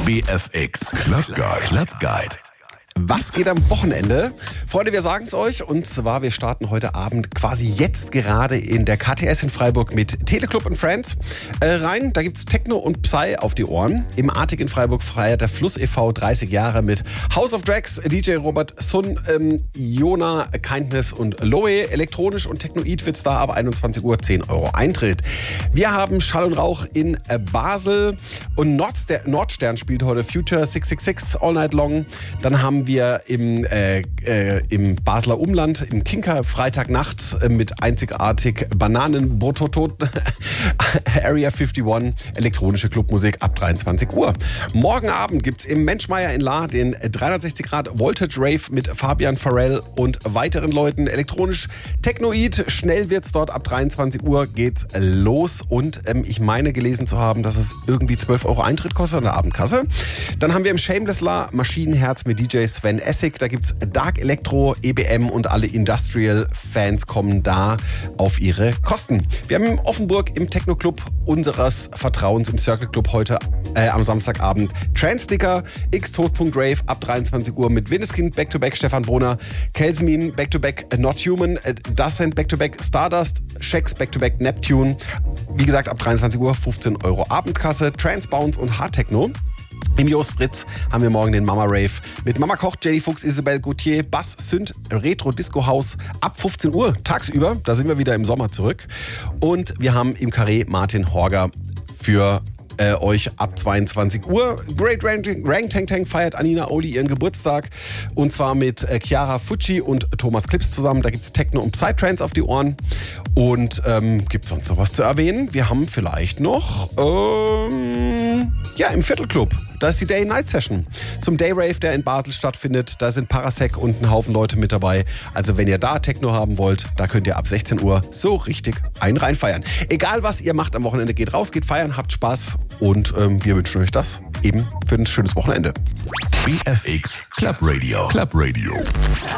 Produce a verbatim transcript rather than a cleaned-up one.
B F X Club Guide. Club Guide. Was geht am Wochenende? Freunde, wir sagen es euch. Und zwar, wir starten heute Abend quasi jetzt gerade in der K T S in Freiburg mit Teleclub and Friends. Äh, rein, da gibt's Techno und Psy auf die Ohren. Im Artig in Freiburg feiert der Fluss e V dreißig Jahre mit House of Drags, D J Robert Sun, ähm, Jona, Kindness und Loe. Elektronisch und Technoid wird's da ab einundzwanzig Uhr, zehn Euro Eintritt. Wir haben Schall und Rauch in äh, Basel und Nordster- Nordstern spielt heute Future sechs sechs sechs All Night Long. Dann haben wir wir im, äh, äh, im Basler Umland, im Kinker, Freitagnacht äh, mit einzigartig Bananen-Bototot Area einundfünfzig, elektronische Clubmusik ab dreiundzwanzig Uhr. Morgen Abend gibt's im Menschmeier in Lahr den dreihundertsechzig Grad Voltage Rave mit Fabian Farrell und weiteren Leuten. Elektronisch Technoid, schnell wird's dort, ab dreiundzwanzig Uhr geht's los und ähm, ich meine gelesen zu haben, dass es irgendwie zwölf Euro Eintritt kostet an der Abendkasse. Dann haben wir im Shameless Lahr Maschinenherz mit D J Sven Essig, da gibt's Dark Electro, E B M und alle Industrial-Fans kommen da auf ihre Kosten. Wir haben in Offenburg im Techno-Club unseres Vertrauens im Circle Club heute äh, am Samstagabend Trance-Sticker, X-Tod.Rave ab dreiundzwanzig Uhr mit Winneskind, Back-to-Back Stefan Brunner, Kelsmin, Back-to-Back Not Human, äh, Dascent, Back-to-Back Stardust, Shex, Back-to-Back Neptune. Wie gesagt, ab dreiundzwanzig Uhr fünfzehn Euro Abendkasse, Trance, Bounce und Hard Techno. Im Jost Fritz haben wir morgen den Mama Rave mit Mama Koch, Jenny Fuchs, Isabel Gauthier, Bass, Synth, Retro Disco House ab fünfzehn Uhr tagsüber. Da sind wir wieder im Sommer zurück. Und wir haben im Carré Martin Horger für äh, euch ab zweiundzwanzig Uhr. Great Rang Tang Tang feiert Anina Oli ihren Geburtstag. Und zwar mit äh, Chiara Fucci und Thomas Clips zusammen. Da gibt es Techno und Psytrance auf die Ohren. Und ähm, gibt es sonst noch was zu erwähnen? Wir haben vielleicht noch ähm, ja, im Viertelclub. Da ist die Day-Night-Session zum Day-Rave, der in Basel stattfindet. Da sind Parasec und ein Haufen Leute mit dabei. Also wenn ihr da Techno haben wollt, da könnt ihr ab sechzehn Uhr so richtig einen reinfeiern. Egal was ihr macht am Wochenende, geht raus, geht feiern, habt Spaß und ähm, wir wünschen euch das eben für ein schönes Wochenende. B F X Club Radio. Club Radio.